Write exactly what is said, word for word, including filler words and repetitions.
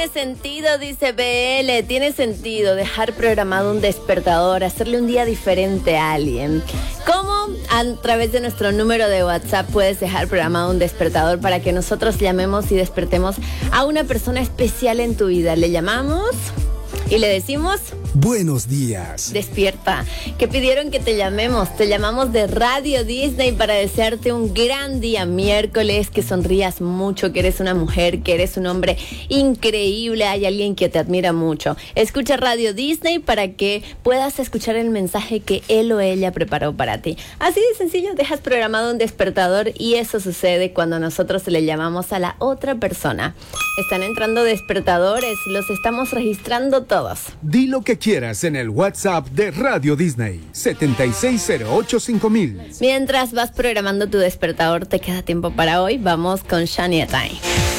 Tiene sentido, dice B L, tiene sentido dejar programado un despertador, hacerle un día diferente a alguien. ¿Cómo? A través de nuestro número de WhatsApp puedes dejar programado un despertador para que nosotros llamemos y despertemos a una persona especial en tu vida. Le llamamos y le decimos... Buenos días. Despierta. Que pidieron que te llamemos. Te llamamos de Radio Disney para desearte un gran día miércoles, que sonrías mucho, que eres una mujer, que eres un hombre increíble, hay alguien que te admira mucho. Escucha Radio Disney para que puedas escuchar el mensaje que él o ella preparó para ti. Así de sencillo, dejas programado un despertador y eso sucede cuando nosotros le llamamos a la otra persona. Están entrando despertadores, los estamos registrando todos. Di lo que quieras en el WhatsApp de Radio Disney, setenta y seis cero ocho cinco mil. Mientras vas programando tu despertador, te queda tiempo para hoy. Vamos con Shania Twain.